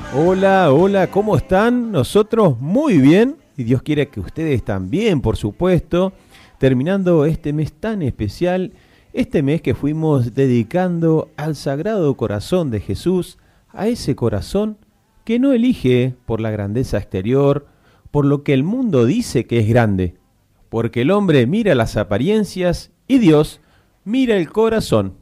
Hola, hola, ¿cómo están? Nosotros muy bien, y Dios quiere que ustedes también, por supuesto, terminando este mes tan especial, este mes que fuimos dedicando al Sagrado Corazón de Jesús, a ese corazón que no elige por la grandeza exterior, por lo que el mundo dice que es grande, porque el hombre mira las apariencias y Dios mira el corazón.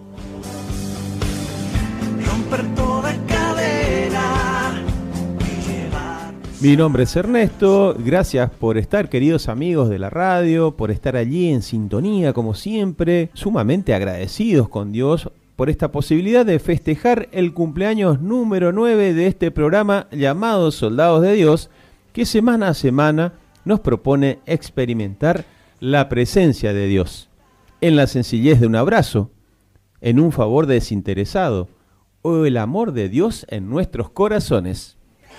Mi nombre es Ernesto, gracias por estar, queridos amigos de la radio, por estar allí en sintonía como siempre, sumamente agradecidos con Dios por esta posibilidad de festejar el cumpleaños número 9 de este programa llamado Soldados de Dios, que semana a semana nos propone experimentar la presencia de Dios, en la sencillez de un abrazo, en un favor desinteresado, o el amor de Dios en nuestros corazones.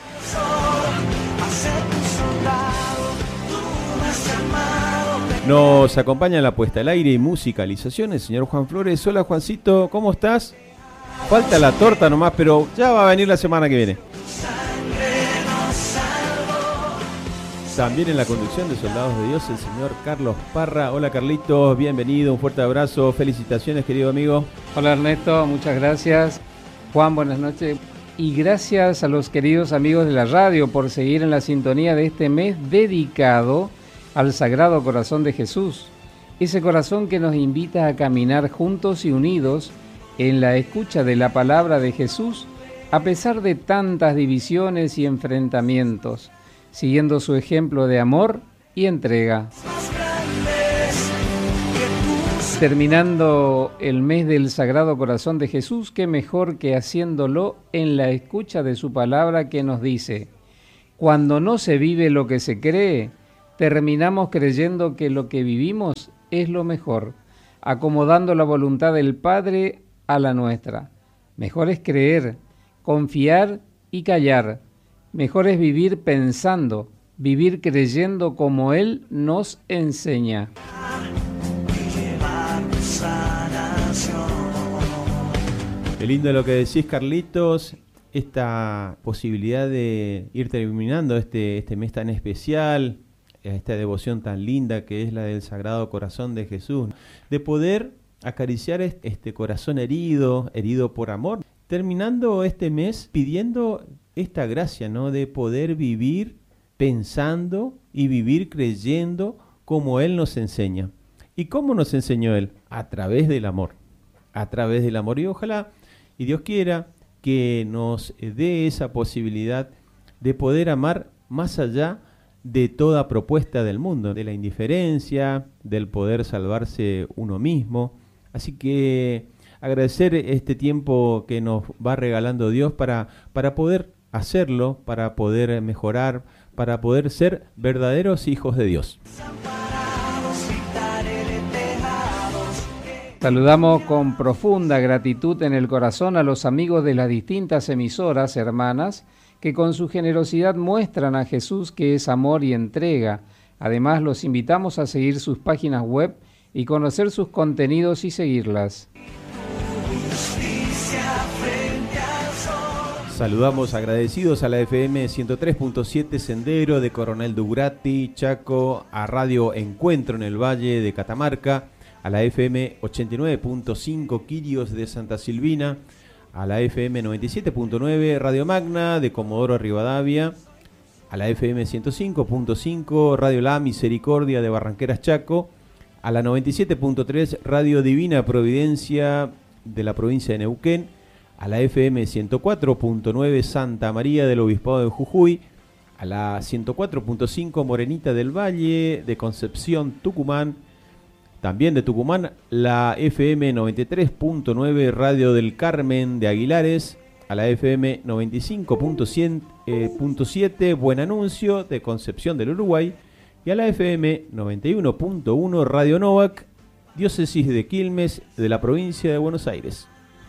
Nos acompaña en la puesta al aire y musicalización el señor Juan Flores. Hola Juancito, ¿cómo estás? Falta la torta nomás, pero ya va a venir la semana que viene. También en la conducción de Soldados de Dios el señor Carlos Parra. Hola Carlitos, bienvenido, un fuerte abrazo, felicitaciones querido amigo. Hola Ernesto, muchas gracias. Juan, buenas noches. Y gracias a los queridos amigos de la radio por seguir en la sintonía de este mes dedicado al Sagrado Corazón de Jesús, ese corazón que nos invita a caminar juntos y unidos en la escucha de la palabra de Jesús, a pesar de tantas divisiones y enfrentamientos, siguiendo su ejemplo de amor y entrega. Terminando el mes del Sagrado Corazón de Jesús, qué mejor que haciéndolo en la escucha de su palabra que nos dice: cuando no se vive lo que se cree, terminamos creyendo que lo que vivimos es lo mejor, acomodando la voluntad del Padre a la nuestra. Mejor es creer, confiar y callar. Mejor es vivir pensando, vivir creyendo como Él nos enseña. Qué lindo lo que decís, Carlitos. Esta posibilidad de ir terminando este mes tan especial, esta devoción tan linda que es la del Sagrado Corazón de Jesús, de poder acariciar este corazón herido por amor, terminando este mes pidiendo esta gracia, ¿no?, de poder vivir pensando y vivir creyendo como Él nos enseña. ¿Y cómo nos enseñó Él? A través del amor, y ojalá, y Dios quiera, que nos dé esa posibilidad de poder amar más allá de toda propuesta del mundo, de la indiferencia, del poder salvarse uno mismo. Así que agradecer este tiempo que nos va regalando Dios para poder hacerlo, para poder mejorar, para poder ser verdaderos hijos de Dios. Saludamos con profunda gratitud en el corazón a los amigos de las distintas emisoras hermanas que con su generosidad muestran a Jesús que es amor y entrega. Además, los invitamos a seguir sus páginas web y conocer sus contenidos y seguirlas. Saludamos agradecidos a la FM 103.7 Sendero de Coronel Dubrati, Chaco, a Radio Encuentro en el Valle de Catamarca, a la FM 89.5 Quirios de Santa Silvina, a la FM 97.9 Radio Magna de Comodoro Rivadavia, a la FM 105.5 Radio La Misericordia de Barranqueras Chaco, a la 97.3 Radio Divina Providencia de la provincia de Neuquén, a la FM 104.9 Santa María del Obispado de Jujuy, a la 104.5 Morenita del Valle de Concepción, Tucumán. También de Tucumán, la FM 93.9 Radio del Carmen de Aguilares, a la FM 95.7 Buen Anuncio de Concepción del Uruguay y a la FM 91.1 Radio Novak, Diócesis de Quilmes de la provincia de Buenos Aires.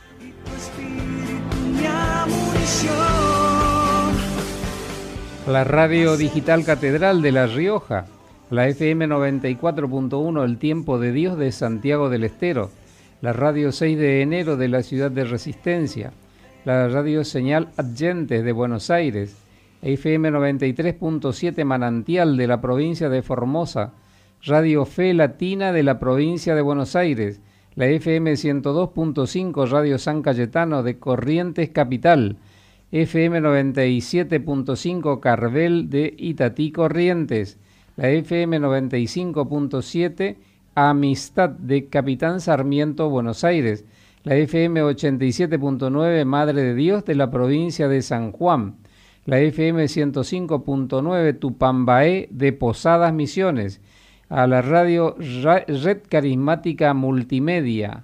La Radio Digital Catedral de La Rioja, la FM 94.1 El Tiempo de Dios de Santiago del Estero, la Radio 6 de Enero de la ciudad de Resistencia, la radio Señal Adyentes de Buenos Aires, FM 93.7 Manantial de la provincia de Formosa, Radio Fe Latina de la provincia de Buenos Aires, la FM 102.5 Radio San Cayetano de Corrientes Capital, FM 97.5 Carvel de Itatí Corrientes, la FM 95.7 Amistad de Capitán Sarmiento Buenos Aires, la FM 87.9 Madre de Dios de la provincia de San Juan, la FM 105.9 Tupambaé de Posadas Misiones, a la radio Red Carismática Multimedia.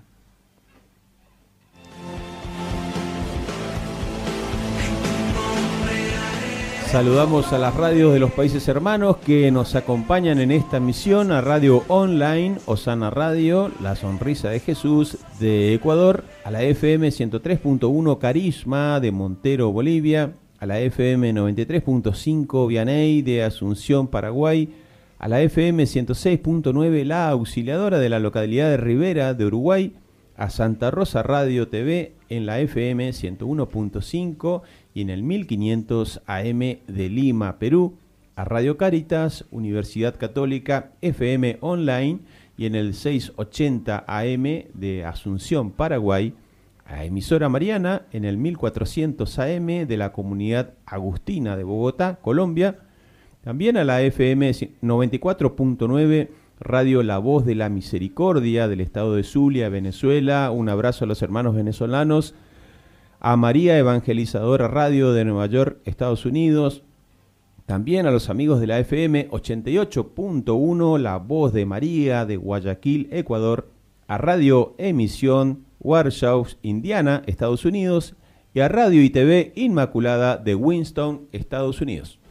Saludamos a las radios de los países hermanos que nos acompañan en esta misión, a Radio Online, Osana Radio, La Sonrisa de Jesús de Ecuador, a la FM 103.1 Carisma de Montero, Bolivia, a la FM 93.5 Vianey de Asunción, Paraguay, a la FM 106.9 La Auxiliadora de la localidad de Rivera de Uruguay, a Santa Rosa Radio TV en la FM 101.5 y en el 1500 AM de Lima, Perú, a Radio Caritas, Universidad Católica FM Online y en el 680 AM de Asunción, Paraguay, a Emisora Mariana en el 1400 AM de la Comunidad Agustina de Bogotá, Colombia, también a la FM 94.9 Radio La Voz de la Misericordia del estado de Zulia, Venezuela. Un abrazo a los hermanos venezolanos. A María Evangelizadora Radio de Nueva York, Estados Unidos. También a los amigos de la FM 88.1 La Voz de María de Guayaquil, Ecuador. A Radio Emisión Warsaw, Indiana, Estados Unidos. Y a Radio y TV Inmaculada de Winston, Estados Unidos.